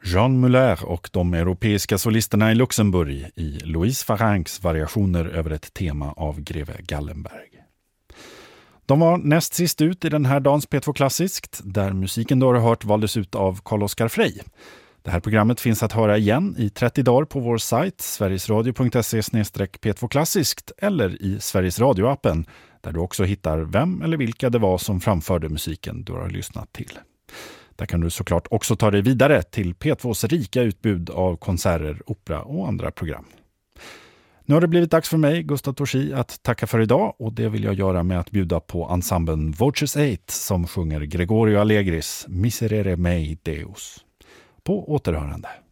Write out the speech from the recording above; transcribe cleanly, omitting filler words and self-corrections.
Jean Muller och de europeiska solisterna i Luxemburg i Louise Farrancs variationer över ett tema av greve Gallenberg. De var näst sist ut i den här dagens P2 Klassiskt, där musiken du har hört valdes ut av Carl-Oskar Frey. Det här programmet finns att höra igen i 30 dagar på vår sajt sverigesradio.se/P2 Klassiskt eller i Sveriges Radio-appen, där du också hittar vem eller vilka det var som framförde musiken du har lyssnat till. Där kan du såklart också ta dig vidare till P2s rika utbud av konserter, opera och andra program. Nu har det blivit dags för mig, Gustav Torsi, att tacka för idag, och det vill jag göra med att bjuda på ensemblen Voces 8 som sjunger Gregorio Allegris Miserere mei Deus. På återhörande.